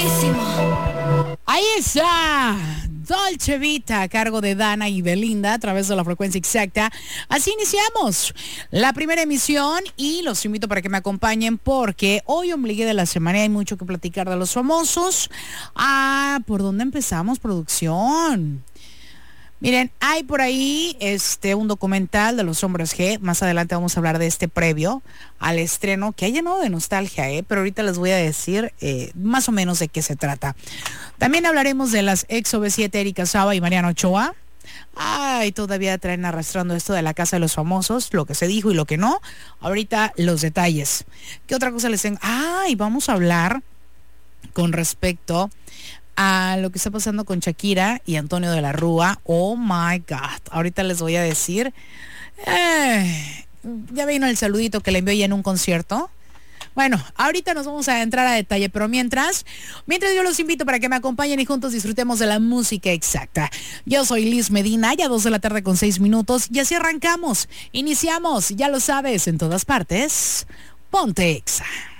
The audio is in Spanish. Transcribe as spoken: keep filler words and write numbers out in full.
Ahí está Dolce Vita a cargo de Dana y Belinda a través de la frecuencia exacta. Así iniciamos la primera emisión y los invito para que me acompañen porque hoy ombligué de la semana y hay mucho que platicar de los famosos. Ah, ¿por dónde empezamos, producción? Miren, hay por ahí este un documental de los Hombres G. Más adelante vamos a hablar de este previo al estreno que ha llenado de nostalgia, ¿eh? Pero ahorita les voy a decir eh, más o menos de qué se trata. También hablaremos de las ex O V siete Erika Saba y Mariano Ochoa. Ay, todavía traen arrastrando esto de la casa de los famosos, lo que se dijo y lo que no. Ahorita los detalles. ¿Qué otra cosa les tengo? Ay, vamos a hablar con respecto a lo que está pasando con Shakira y Antonio de la Rúa. Oh my God. Ahorita les voy a decir. Eh, ya vino el saludito que le envió ya en un concierto. Bueno, ahorita nos vamos a entrar a detalle, pero mientras, mientras yo los invito para que me acompañen y juntos disfrutemos de la música exacta. Yo soy Liz Medina, ya dos de la tarde con seis minutos, y así arrancamos. Iniciamos, ya lo sabes, en todas partes. Ponte Exa.